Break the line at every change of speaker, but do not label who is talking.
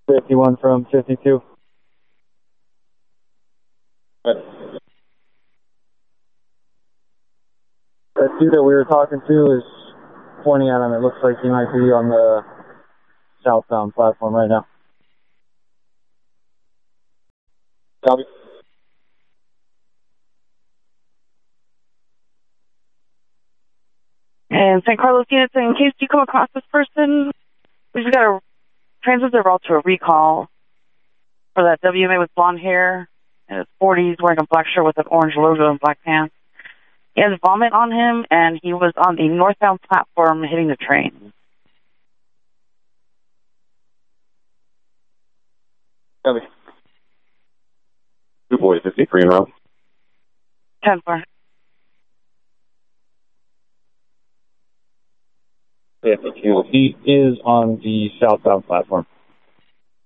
51 from 52. That dude that we were talking to is pointing at him. It looks like he might be on the southbound platform right now. Copy.
And San Carlos units, in case you come across this person, we just got to transit their route to a recall for that WMA with blonde hair in his 40s, wearing a black shirt with an orange logo and black pants. He has vomit on him, and he was on the northbound platform hitting the train.
Copy. 2 boys, 53 en route.
10-4.
Yeah, he is on the southbound platform.